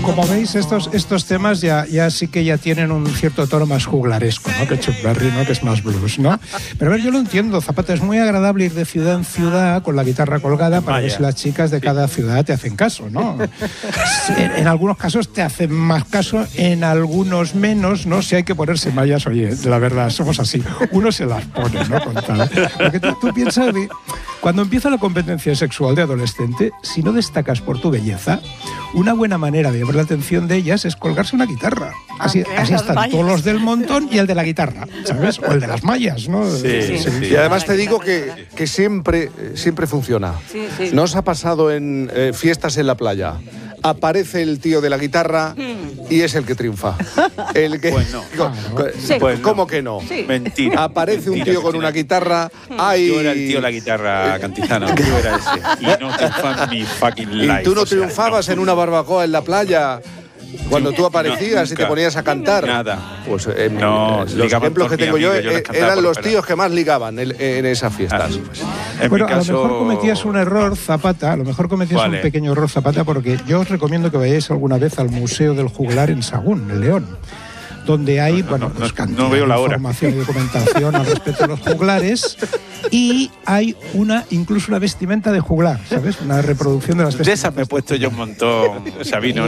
Como veis, estos temas ya sí que ya tienen un cierto tono más juglaresco, ¿no? Que Chuck Berry, ¿no? Que es más blues, ¿no? Pero a ver, yo lo entiendo, Zapata, es muy agradable ir de ciudad en ciudad con la guitarra colgada para ver si las chicas de cada ciudad te hacen caso, ¿no? En algunos casos te hacen más caso, en algunos menos, ¿no? Si hay que ponerse mallas, oye, la verdad, somos así. Uno se las pone, ¿no? Con tal. Porque tú piensas, cuando empieza la competencia sexual de adolescente, si no destacas por tu belleza, una buena manera de llamar la atención de ellas es colgarse una guitarra. Así están todos los del montón y el de la guitarra, ¿sabes? O el de las mallas, ¿no? Sí. Y además te digo que siempre funciona. Sí. ¿No os ha pasado en fiestas en la playa? Aparece el tío de la guitarra y es el que triunfa. Pues no. ¿Cómo que no? Sí. Mentira. Aparece un tío con una guitarra. Yo era el tío de la guitarra cantizana. Yo era ese. Y no triunfaba en mi fucking life. ¿Y tú no triunfabas en una barbacoa en la playa? Cuando tú aparecías y te ponías a cantar. Nada. Pues los ejemplos que tengo yo eran los tíos que más ligaban en esas fiestas. Bueno, a lo mejor cometías un error, Zapata, un pequeño error, Zapata, porque yo os recomiendo que vayáis alguna vez al Museo del Juglar en Sagún, en León, donde hay no veo la hora. Información y documentación al respecto de los juglares, y hay incluso una vestimenta de juglar, ¿sabes? Una reproducción de las vestimentas. De esas me he puesto yo un montón, Sabino.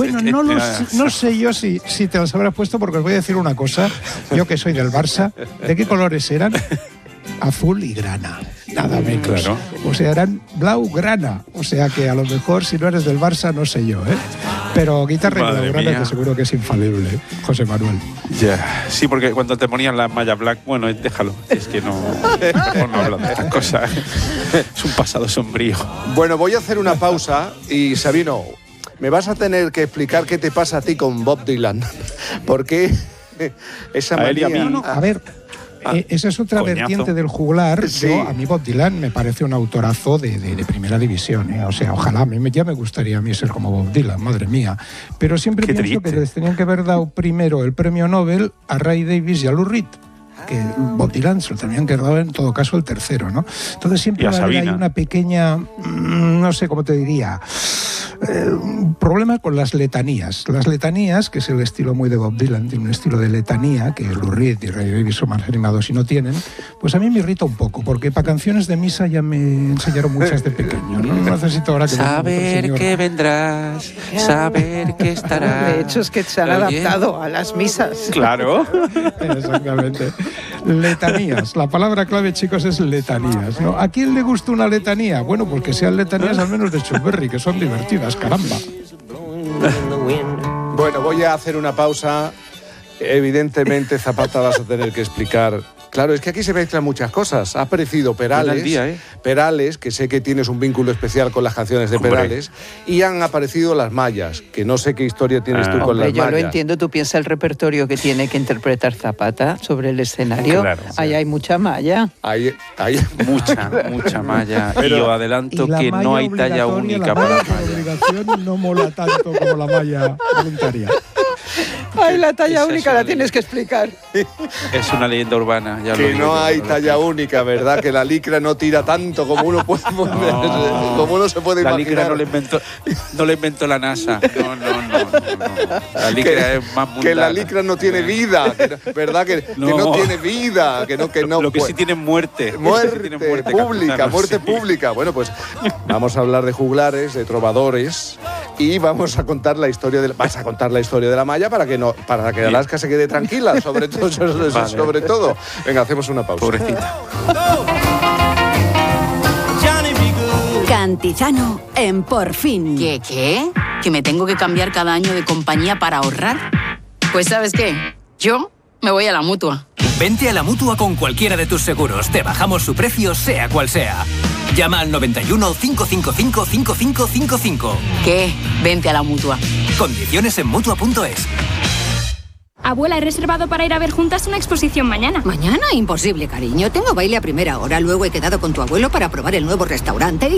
No sé yo si te las habrás puesto, porque os voy a decir una cosa, yo que soy del Barça, ¿de qué colores eran? Azul y grana, nada menos. Claro. O sea, eran blaugrana. O sea que a lo mejor si no eres del Barça, no sé yo, ¿eh? Pero guitarra y blaugrana te seguro que es infalible, José Manuel. Ya, sí, porque cuando te ponían la malla black, bueno, déjalo, es que no hablo de estas cosas. Es un pasado sombrío. Bueno, voy a hacer una pausa y, Sabino, me vas a tener que explicar qué te pasa a ti con Bob Dylan. Porque esa manía... A ver... esa es otra vertiente del juglar. Sí. A mí Bob Dylan me parece un autorazo de primera división, ¿eh? O sea, ojalá, ya me gustaría a mí ser como Bob Dylan, madre mía. Pero siempre pienso que les tenían que haber dado primero el premio Nobel a Ray Davies y a Lou Reed, que Bob Dylan se lo tenían que dar en todo caso el tercero, ¿no? Entonces siempre hay una pequeña, no sé cómo te diría, un problema con las letanías. Las letanías, que es el estilo muy de Bob Dylan, tiene un estilo de letanía que Lou Reed y Ray Davies son más animados y no tienen, pues a mí me irrita un poco, porque para canciones de misa ya me enseñaron muchas de pequeño, ¿no? No necesito ahora que saber que vendrás, saber que estarás. De hecho es que se han adaptado a las misas. Claro. Exactamente. Letanías. La palabra clave, chicos, es letanías, ¿no? ¿A quién le gusta una letanía? Bueno, pues que sean letanías al menos de Chuck Berry, que son divertidas, caramba. Bueno, voy a hacer una pausa. Evidentemente, Zapata, vas a tener que explicar. Claro, es que aquí se mezclan muchas cosas. Ha aparecido Perales, Perales, que sé que tienes un vínculo especial con las canciones de Perales, y han aparecido las mallas, que no sé qué historia tienes tú con las mallas. Yo lo entiendo, tú piensas el repertorio que tiene que interpretar Zapata sobre el escenario. Claro, ahí hay mucha malla. Hay mucha malla. Pero, y yo adelanto que no hay talla única para la malla. La obligación no mola tanto como la malla voluntaria. Ay, la talla única la tienes que explicar. Es una leyenda urbana. Ya que no hay talla única, ¿verdad? Que la licra no tira tanto como uno puede como uno se puede imaginar. La licra no la inventó la NASA. No. La licra es más mundana. Que la licra no tiene vida, ¿verdad? Que no tiene vida, que no. Lo que sí tiene muerte. Muerte pública. Bueno, pues vamos a hablar de juglares, de trovadores, y vamos a contar la historia vas a contar la historia de la malla para que Alaska se quede tranquila, sobre todo. Venga, hacemos una pausa. Pobrecita. Cantizano en Por Fin. ¿Qué? ¿Que me tengo que cambiar cada año de compañía para ahorrar? Pues ¿sabes qué? Yo me voy a la Mutua. Vente a la Mutua con cualquiera de tus seguros. Te bajamos su precio, sea cual sea. Llama al 91 555 5555. ¿Qué? Vente a la Mutua. Condiciones en Mutua.es. Abuela, he reservado para ir a ver juntas una exposición mañana. ¿Mañana? Imposible, cariño. Tengo baile a primera hora. Luego he quedado con tu abuelo para probar el nuevo restaurante